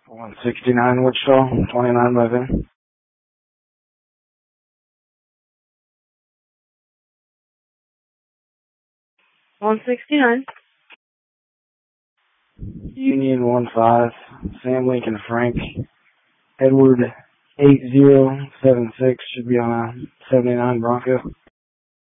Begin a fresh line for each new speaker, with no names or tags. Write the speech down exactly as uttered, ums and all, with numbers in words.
one sixty-nine Wichita, twenty-nine by then.
one sixty-nine.
Union one five, Sam Lincoln Frank, Edward eight zero seven six should be on a seventy-nine Bronco.